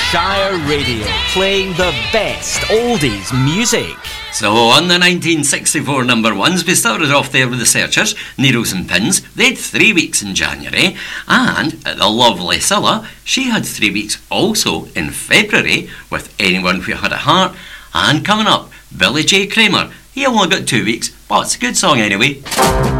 Shire Radio, playing the best oldies music. So on the 1964 number ones, we started off there with the Searchers, Needles and Pins. They had 3 weeks in January, and the lovely Scylla, she had 3 weeks also in February with Anyone Who Had a Heart. And coming up, Billy J. Kramer, he only got 2 weeks, but it's a good song anyway.